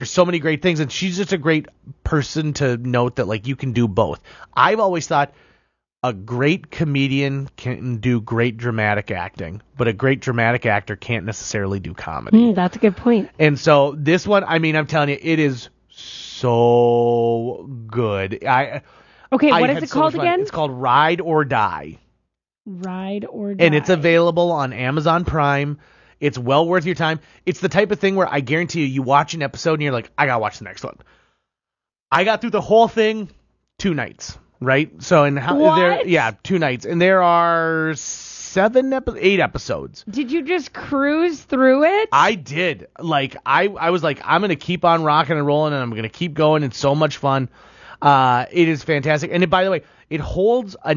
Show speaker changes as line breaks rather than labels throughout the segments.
There's so many great things, and she's just a great person to note that, like, you can do both. I've always thought a great comedian can do great dramatic acting, but a great dramatic actor can't necessarily do comedy.
That's a good point.
And so this one, I mean, I'm telling you, it is so good.
What is it called again?
It's called Ride or Die.
Ride or Die.
And it's available on Amazon Prime. It's well worth your time. It's the type of thing where I guarantee you watch an episode and you're like, I gotta watch the next one. I got through the whole thing 2 nights, right? So 2 nights, and there are 8 episodes.
Did you just cruise through it?
I did. Like I was like, I'm gonna keep on rocking and rolling, and I'm gonna keep going. It's so much fun. It is fantastic, and by the way, it holds a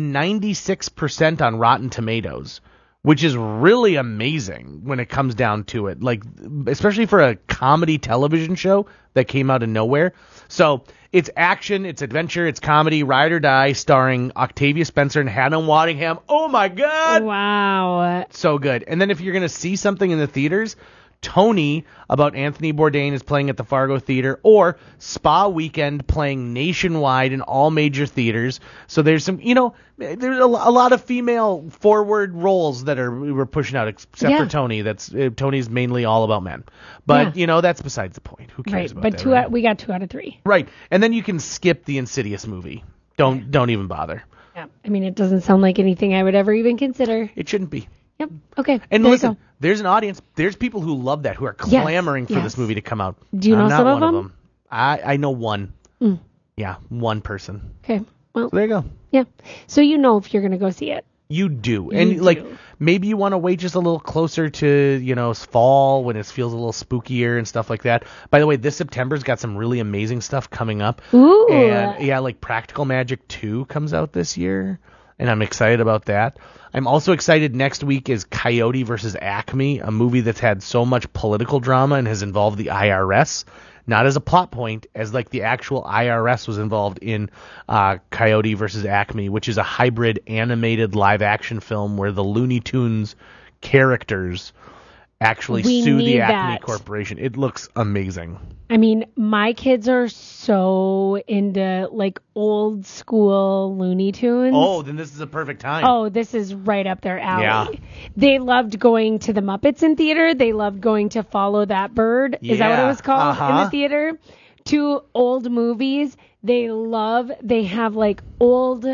96% on Rotten Tomatoes, which is really amazing when it comes down to it. Like, especially for a comedy television show that came out of nowhere. So it's action, it's adventure, it's comedy, Ride or Die, starring Octavia Spencer and Hannah Waddingham. Oh my God!
Wow.
So good. And then if you're going to see something in the theaters, Tony about Anthony Bourdain is playing at the Fargo Theater, or Spa Weekend playing nationwide in all major theaters. So there's some, there's a lot of female forward roles that we're pushing out, except for Tony. Tony's mainly all about men. But, that's besides the point. Who cares about that?
But we got 2 out of 3.
Right. And then you can skip the Insidious movie. Don't even bother.
Yeah. I mean, it doesn't sound like anything I would ever even consider.
It shouldn't be.
Yep. Okay.
And listen, there's an audience. There's people who love that, who are clamoring for this movie to come out.
Do you know some of them?
I know one. Yeah, one person.
Okay. Well,
so there you go.
Yeah. So if you're going to go see it.
You do. Maybe you want to wait just a little closer to, fall when it feels a little spookier and stuff like that. By the way, this September's got some really amazing stuff coming up.
Ooh.
And Practical Magic 2 comes out this year, and I'm excited about that. I'm also excited next week is Coyote versus Acme, a movie that's had so much political drama and has involved the IRS, not as a plot point, as like the actual IRS was involved in Coyote versus Acme, which is a hybrid animated live action film where the Looney Tunes characters actually sue the Acme Corporation. It looks amazing.
I mean, my kids are so into like old school Looney Tunes.
Oh, then this is a perfect time.
Oh, this is right up their alley.
Yeah.
They loved going to the Muppets in theater. They loved going to Follow That Bird. Is that what it was called in the theater? 2 old movies. They have like old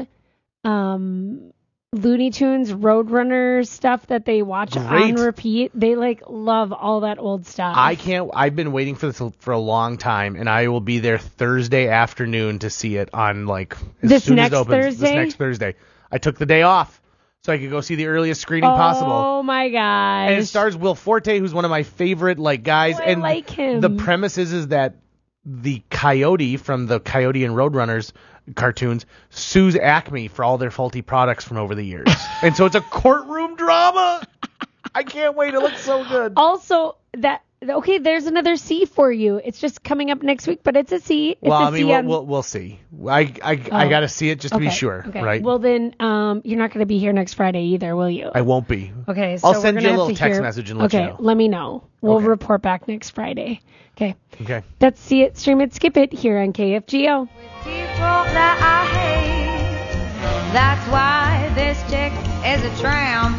Looney Tunes Roadrunner stuff that they watch on repeat. They love all that old stuff.
I've been waiting for this for a long time, and I will be there Thursday afternoon to see it on as soon as it opens. This next Thursday. I took the day off so I could go see the earliest screening possible.
Oh my gosh.
And it stars Will Forte, who's one of my favorite guys.
I like him.
The premise is that the Coyote from the Coyote and Roadrunners cartoons sues Acme for all their faulty products from over the years. And so it's a courtroom drama. I can't wait. It looks so good.
Also, there's another C for you. It's just coming up next week, but it's a C.
We'll see. I got to see it just to be sure, right?
Well, then you're not going to be here next Friday either, will you?
I won't be.
Okay, so
I'll send you a little text message and let you know.
Okay, let me know. We'll report back next Friday. Okay.
Okay.
That's See It, Stream It, Skip It here on KFGO.
People that I hate, that's why this chick is a tramp.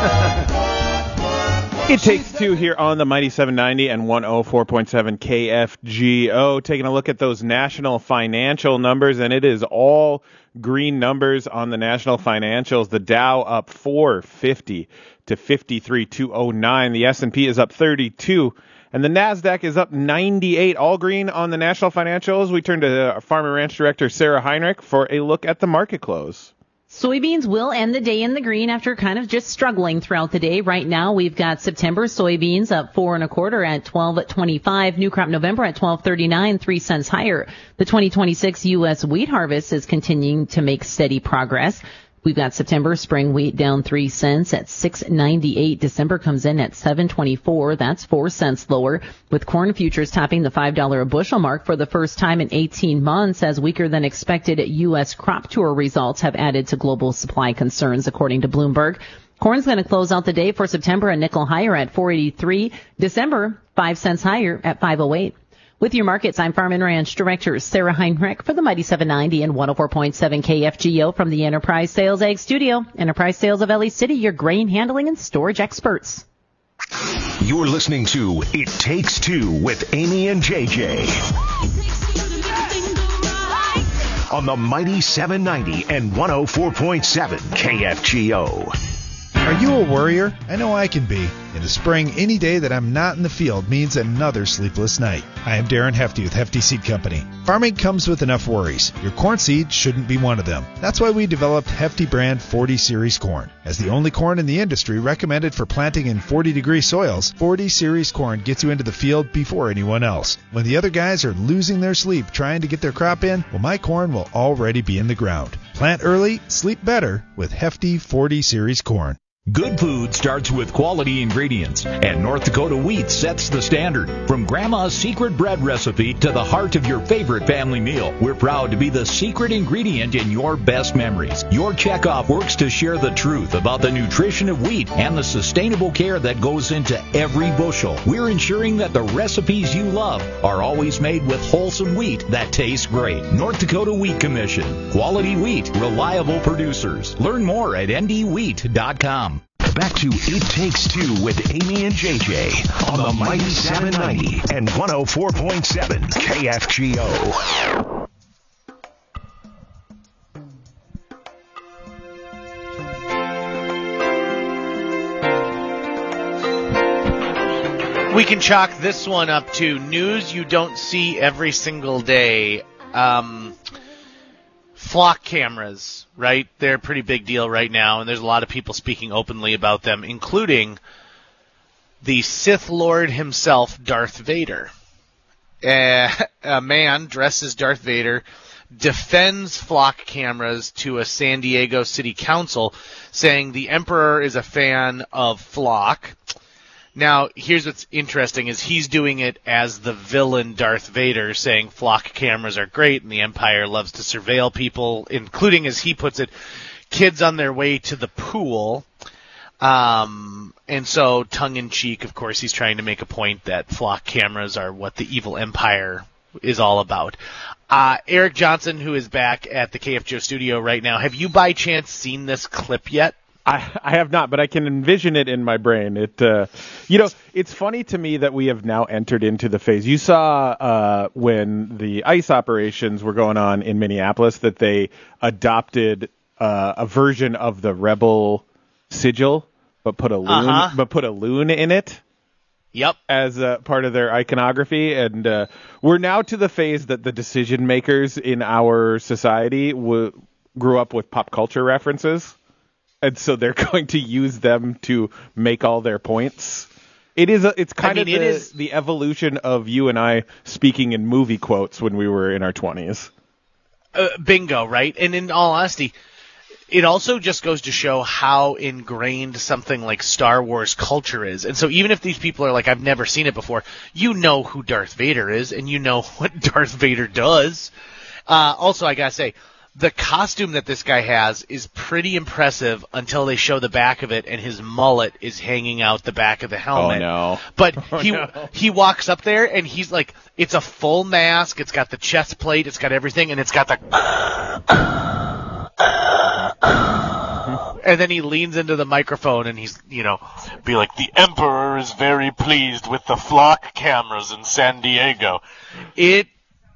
It Takes Two here on the Mighty 790 and 104.7 KFGO. Taking a look at those national financial numbers, and it is all green numbers on the national financials. The Dow up 450 to 53,209. The S&P is up 32. And the NASDAQ is up 98, all green on the national financials. We turn to Farm and Ranch Director Sarah Heinrich for a look at the market close.
Soybeans will end the day in the green after kind of just struggling throughout the day. Right now, we've got September soybeans up 4 1/4 at 12.25. New crop November at 12.39, 3 cents higher. The 2026 U.S. wheat harvest is continuing to make steady progress. We've got September spring wheat down 3 cents at 6.98. December comes in at 7.24. That's 4 cents lower, with corn futures topping the $5 a bushel mark for the first time in 18 months, as weaker than expected U.S. crop tour results have added to global supply concerns, according to Bloomberg. Corn's going to close out the day for September a nickel higher at 4.83. December 5 cents higher at 5.08. With your markets, I'm Farm and Ranch Director Sarah Heinrich for the Mighty 790 and 104.7 KFGO from the Enterprise Sales Ag Studio. Enterprise Sales of LA City, your grain handling and storage experts.
You're listening to It Takes Two with Amy and JJ on the Mighty 790 and 104.7 KFGO.
Are you a worrier? I know I can be. In the spring, any day that I'm not in the field means another sleepless night. I am Darren Hefty with Hefty Seed Company. Farming comes with enough worries. Your corn seed shouldn't be one of them. That's why we developed Hefty brand 40 Series corn. As the only corn in the industry recommended for planting in 40-degree soils, 40 Series corn gets you into the field before anyone else. When the other guys are losing their sleep trying to get their crop in, well, my corn will already be in the ground. Plant early, sleep better with Hefty 40 Series corn.
Good food starts with quality ingredients, and North Dakota Wheat sets the standard. From Grandma's secret bread recipe to the heart of your favorite family meal, we're proud to be the secret ingredient in your best memories. Your checkoff works to share the truth about the nutrition of wheat and the sustainable care that goes into every bushel. We're ensuring that the recipes you love are always made with wholesome wheat that tastes great. North Dakota Wheat Commission. Quality wheat, reliable producers. Learn more at ndwheat.com.
Back to It Takes Two with Amy and JJ on the Mighty 790 and 104.7 KFGO.
We can chalk this one up to news you don't see every single day. Flock cameras, right? They're a pretty big deal right now, and there's a lot of people speaking openly about them, including the Sith Lord himself, Darth Vader. A man dressed as Darth Vader defends flock cameras to a San Diego City Council, saying the Emperor is a fan of flock. Now, here's what's interesting is he's doing it as the villain Darth Vader, saying flock cameras are great and the Empire loves to surveil people, including, as he puts it, kids on their way to the pool. And so, tongue-in-cheek, of course, he's trying to make a point that flock cameras are what the evil Empire is all about. Eric Johnson, who is back at the KFGO studio right now, have you by chance seen this clip yet?
I have not, but I can envision it in my brain. It's funny to me that we have now entered into the phase. You saw when the ICE operations were going on in Minneapolis that they adopted a version of the Rebel sigil, but put a loon in it.
Yep.
As part of their iconography, and we're now to the phase that the decision makers in our society grew up with pop culture references. And so they're going to use them to make all their points. It's kind of the evolution of you and I speaking in movie quotes when we were in our 20s.
Bingo, right? And in all honesty, it also just goes to show how ingrained something like Star Wars culture is. And so even if these people are like, I've never seen it before, you know who Darth Vader is, and you know what Darth Vader does. Also, I gotta say, the costume that this guy has is pretty impressive until they show the back of it and his mullet is hanging out the back of the helmet.
Oh, no.
But he walks up there and he's like, it's a full mask, it's got the chest plate, it's got everything, and it's got the... And then he leans into the microphone and he's, be like, the Emperor is very pleased with the flock cameras in San Diego. Here's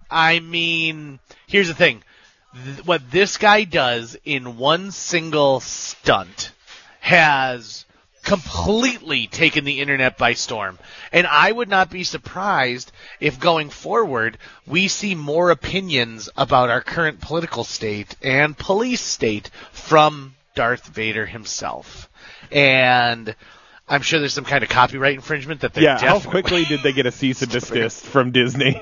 the thing. What this guy does in one single stunt has completely taken the internet by storm. And I would not be surprised if going forward we see more opinions about our current political state and police state from Darth Vader himself. And I'm sure there's some kind of copyright infringement that they're
definitely... How quickly did they get a cease and desist from Disney?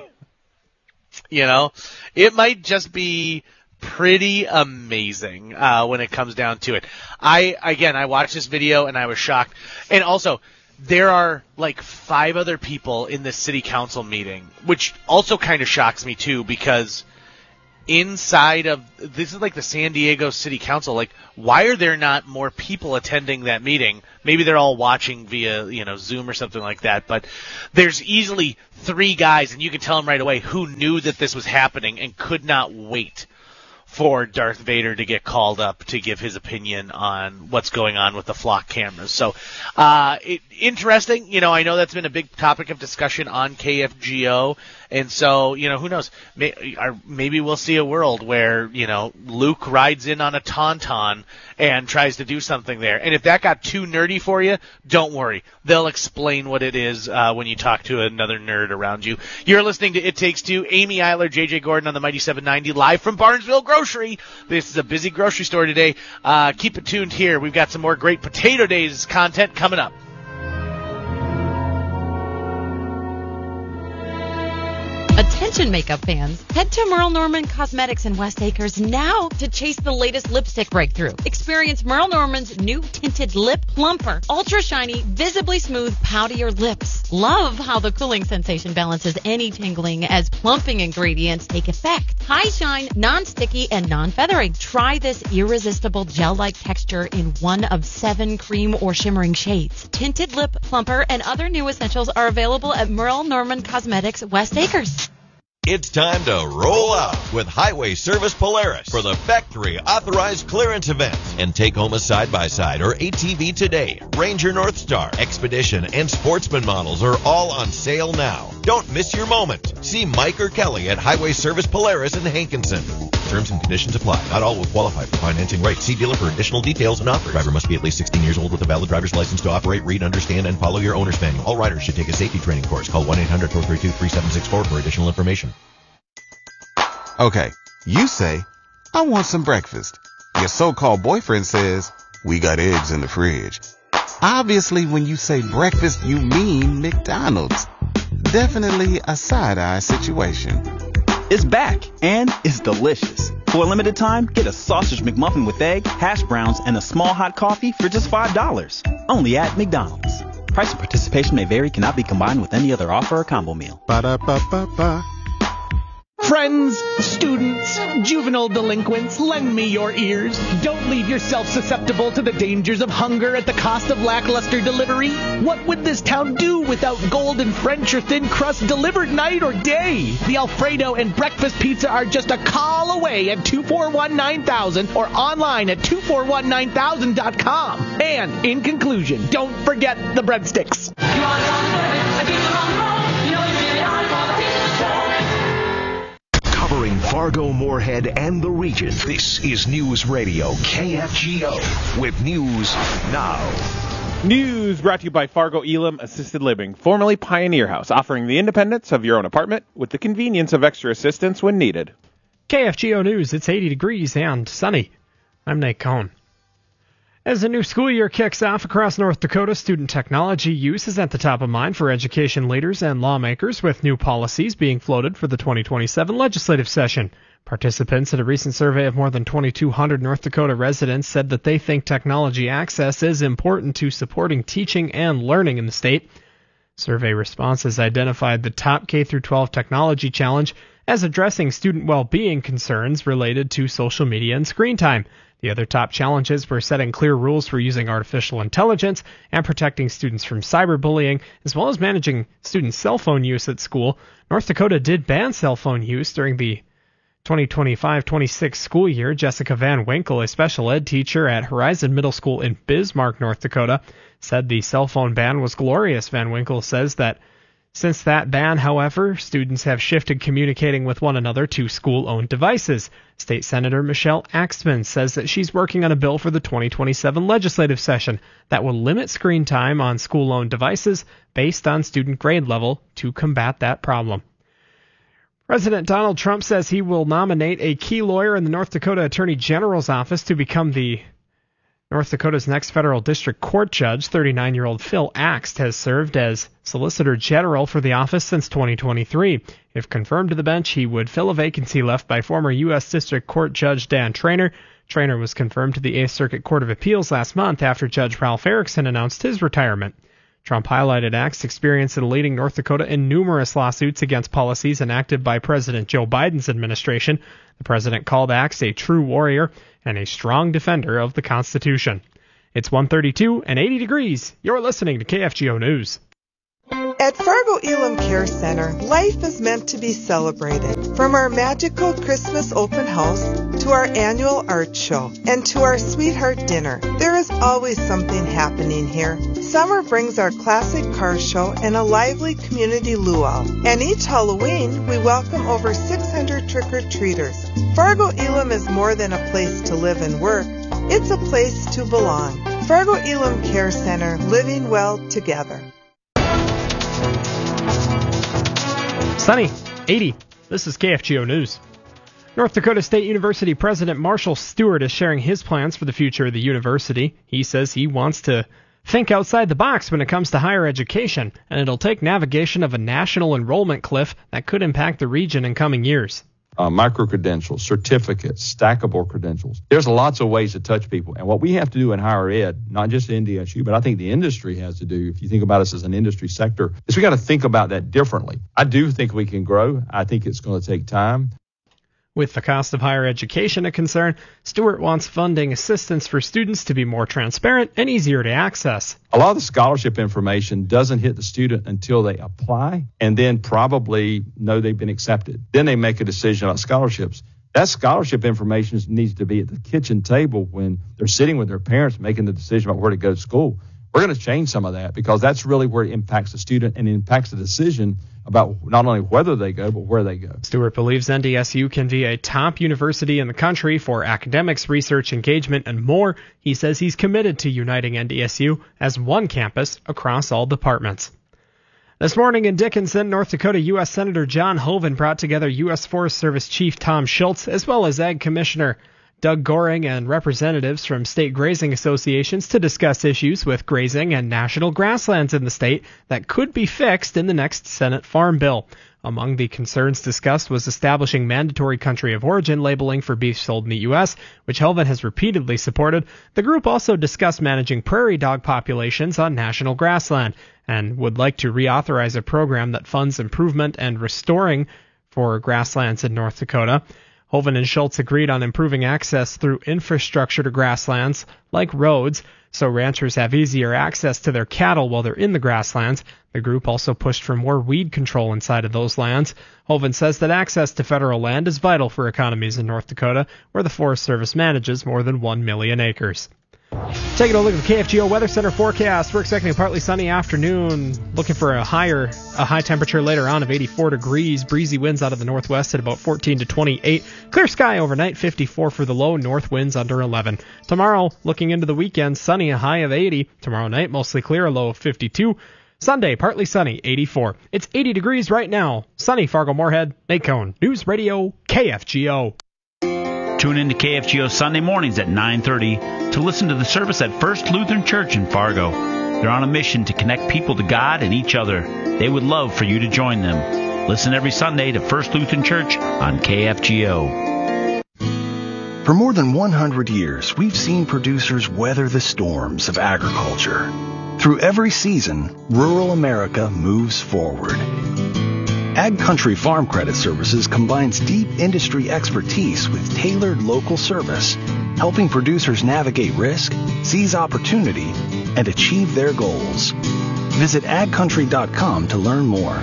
It might just be pretty amazing when it comes down to it. I watched this video and I was shocked. And also, there are like 5 other people in this city council meeting, which also kind of shocks me too, because inside of this is like the San Diego City Council. Like, why are there not more people attending that meeting? Maybe they're all watching via, Zoom or something like that. But there's easily 3 guys, and you can tell them right away, who knew that this was happening and could not wait for Darth Vader to get called up to give his opinion on what's going on with the flock cameras. So, interesting. I know that's been a big topic of discussion on KFGO. And so, who knows? Maybe we'll see a world where, Luke rides in on a Tauntaun and tries to do something there. And if that got too nerdy for you, don't worry. They'll explain what it is when you talk to another nerd around you. You're listening to It Takes Two. Amy Eiler, JJ Gordon on the Mighty 790, live from Barnesville Grocery. This is a busy grocery store today. Keep it tuned here. We've got some more great Potato Days content coming up.
Attention makeup fans, head to Merle Norman Cosmetics in West Acres now to chase the latest lipstick breakthrough. Experience Merle Norman's new tinted lip plumper, ultra shiny, visibly smooth, poutier lips. Love how the cooling sensation balances any tingling as plumping ingredients take effect. High shine, non-sticky, and non-feathering. Try this irresistible gel-like texture in one of 7 cream or shimmering shades. Tinted lip plumper and other new essentials are available at Merle Norman Cosmetics West Acres.
It's time to roll out with Highway Service Polaris for the factory authorized clearance event and take home a side-by-side or ATV today. Ranger Northstar, Expedition, and Sportsman models are all on sale now. Don't miss your moment. See Mike or Kelly at Highway Service Polaris in Hankinson. Terms and conditions apply. Not all will qualify for financing rates. See dealer for additional details and offers. Driver must be at least 16 years old with a valid driver's license to operate, read, understand, and follow your owner's manual. All riders should take a safety training course. Call 1-800-432-3764 for additional information.
Okay, you say, I want some breakfast. Your so-called boyfriend says, we got eggs in the fridge. Obviously, when you say breakfast, you mean McDonald's. Definitely a side-eye situation.
It's back, and it's delicious. For a limited time, get a sausage McMuffin with egg, hash browns, and a small hot coffee for just $5. Only at McDonald's. Price and participation may vary, cannot be combined with any other offer or combo meal.
Ba-da-ba-ba-ba.
Friends, students, juvenile delinquents, lend me your ears. Don't leave yourself susceptible to the dangers of hunger at the cost of lackluster delivery. What would this town do without golden French or thin crust delivered night or day? The Alfredo and breakfast pizza are just a call away at 241-9000 or online at 2419000.com. And in conclusion, don't forget the breadsticks.
Covering Fargo, Moorhead, and the region, this is News Radio KFGO with News Now.
News brought to you by Fargo Elam Assisted Living, formerly Pioneer House, offering the independence of your own apartment with the convenience of extra assistance when needed.
KFGO News, it's 80 degrees and sunny. I'm Nate Cohn. As the new school year kicks off across North Dakota, student technology use is at the top of mind for education leaders and lawmakers, with new policies being floated for the 2027 legislative session. Participants in a recent survey of more than 2,200 North Dakota residents said that they think technology access is important to supporting teaching and learning in the state. Survey responses identified the top K-12 technology challenge as addressing student well-being concerns related to social media and screen time. The other top challenges were setting clear rules for using artificial intelligence and protecting students from cyberbullying, as well as managing students' cell phone use at school. North Dakota did ban cell phone use during the 2025-26 school year. Jessica Van Winkle, a special ed teacher at Horizon Middle School in Bismarck, North Dakota, said the cell phone ban was glorious. Van Winkle says that since that ban, however, students have shifted communicating with one another to school-owned devices. State Senator Michelle Axman says that she's working on a bill for the 2027 legislative session that will limit screen time on school-owned devices based on student grade level to combat that problem. President Donald Trump says he will nominate a key lawyer in the North Dakota Attorney General's office to become the North Dakota's next federal district court judge. 39-year-old Phil Axt has served as Solicitor General for the office since 2023. If confirmed to the bench, he would fill a vacancy left by former U.S. District Court Judge Dan Traynor. Traynor was confirmed to the 8th Circuit Court of Appeals last month after Judge Ralph Erickson announced his retirement. Trump highlighted ACT's experience in leading North Dakota in numerous lawsuits against policies enacted by President Joe Biden's administration. The president called ACT a true warrior and a strong defender of the Constitution. It's 1:32 and 80 degrees. You're listening to KFGO News.
At Fargo Elam Care Center, life is meant to be celebrated. From our magical Christmas open house to our annual art show and to our sweetheart dinner, there is always something happening here. Summer brings our classic car show and a lively community luau. And each Halloween, we welcome over 600 trick-or-treaters. Fargo Elam is more than a place to live and work. It's a place to belong. Fargo Elam Care Center, living well together.
Sunny, 80. This is KFGO News. North Dakota State University President Marshall Stewart is sharing his plans for the future of the university. He says he wants to think outside the box when it comes to higher education, and it'll take navigation of a national enrollment cliff that could impact the region in coming years.
Micro-credentials, certificates, stackable credentials. There's lots of ways to touch people. And what we have to do in higher ed, not just NDSU, but I think the industry has to do, if you think about us as an industry sector, is we got to think about that differently. I do think we can grow. I think it's going to take time.
With the cost of higher education a concern, Stewart wants funding assistance for students to be more transparent and easier to access.
A lot of the scholarship information doesn't hit the student until they apply and then probably know they've been accepted. Then they make a decision about scholarships. That scholarship information needs to be at the kitchen table when they're sitting with their parents making the decision about where to go to school. We're going to change some of that because that's really where it impacts the student and impacts the decision about not only whether they go, but where they go.
Stewart believes NDSU can be a top university in the country for academics, research, engagement, and more. He says he's committed to uniting NDSU as one campus across all departments. This morning in Dickinson, North Dakota, U.S. Senator John Hoeven brought together U.S. Forest Service Chief Tom Schultz, as well as Ag Commissioner Doug Goring and representatives from state grazing associations to discuss issues with grazing and national grasslands in the state that could be fixed in the next Senate Farm Bill. Among the concerns discussed was establishing mandatory country of origin labeling for beef sold in the U.S., which Hoeven has repeatedly supported. The group also discussed managing prairie dog populations on national grassland and would like to reauthorize a program that funds improvement and restoring for grasslands in North Dakota. Hoeven and Schultz agreed on improving access through infrastructure to grasslands, like roads, so ranchers have easier access to their cattle while they're in the grasslands. The group also pushed for more weed control inside of those lands. Hoeven says that access to federal land is vital for economies in North Dakota, where the Forest Service manages more than 1 million acres. Taking a look at the KFGO Weather Center forecast, we're expecting a partly sunny afternoon, looking for a high temperature later on of 84 degrees, breezy winds out of the northwest at about 14 to 28, clear sky overnight, 54 for the low, north winds under 11. Tomorrow, looking into the weekend, sunny, a high of 80. Tomorrow night, mostly clear, a low of 52. Sunday, partly sunny, 84. It's 80 degrees right now. Sunny, Fargo-Moorhead, Nate Cohn, News Radio, KFGO.
Tune in to KFGO Sunday mornings at 9:30 to listen to the service at First Lutheran Church in Fargo. They're on a mission to connect people to God and each other. They would love for you to join them. Listen every Sunday to First Lutheran Church on KFGO.
For more than 100 years, we've seen producers weather the storms of agriculture. Through every season, rural America moves forward. Ag Country Farm Credit Services combines deep industry expertise with tailored local service, helping producers navigate risk, seize opportunity, and achieve their goals. Visit agcountry.com to learn more.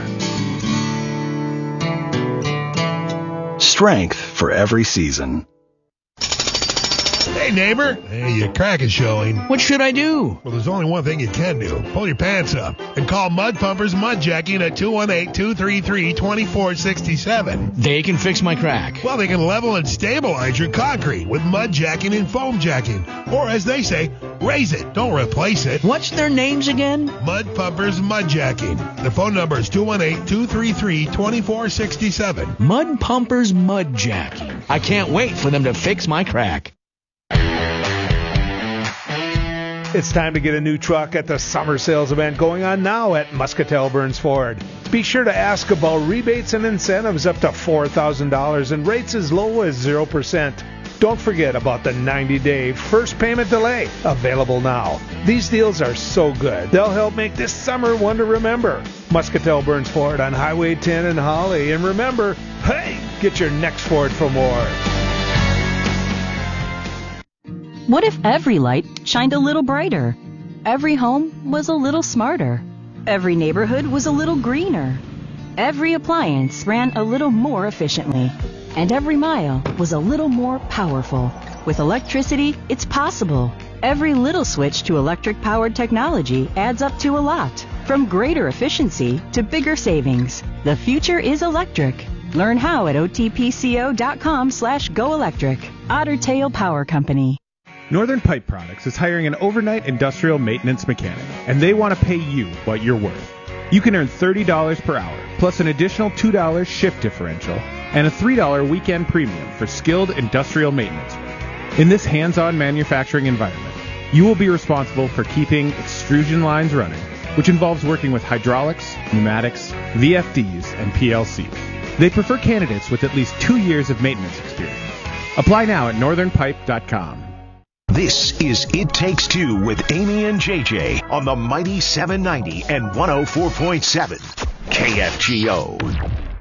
Strength for every season.
Hey, neighbor. Hey, your crack is showing.
What should I do?
Well, there's only one thing you can do. Pull your pants up and call Mud Pumpers Mud Jacking at 218-233-2467.
They can fix my crack.
Well, they can level and stabilize your concrete with mud jacking and foam jacking. Or, as they say, raise it. Don't replace it.
What's their names again?
Mud Pumpers Mud Jacking. Their phone number is 218-233-2467.
Mud Pumpers Mud Jacking. I can't wait for them to fix my crack.
It's time to get a new truck at the summer sales event going on now at Muscatel Burns Ford. Be sure to ask about rebates and incentives up to $4,000 and rates as low as 0%. Don't forget about the 90-day first payment delay, available now. These deals are so good, they'll help make this summer one to remember. Muscatel Burns Ford on Highway 10 in Holly. And remember, hey, get your next Ford for more.
What if every light shined a little brighter? Every home was a little smarter. Every neighborhood was a little greener. Every appliance ran a little more efficiently. And every mile was a little more powerful. With electricity, it's possible. Every little switch to electric-powered technology adds up to a lot. From greater efficiency to bigger savings. The future is electric. Learn how at otpco.com/goelectric. Otter Tail Power Company.
Northern Pipe Products is hiring an overnight industrial maintenance mechanic, and they want to pay you what you're worth. You can earn $30 per hour, plus an additional $2 shift differential, and a $3 weekend premium for skilled industrial maintenance work. In this hands-on manufacturing environment, you will be responsible for keeping extrusion lines running, which involves working with hydraulics, pneumatics, VFDs, and PLCs. They prefer candidates with at least 2 years of maintenance experience. Apply now at northernpipe.com.
This is It Takes Two with Amy and JJ on the Mighty 790 and 104.7 KFGO.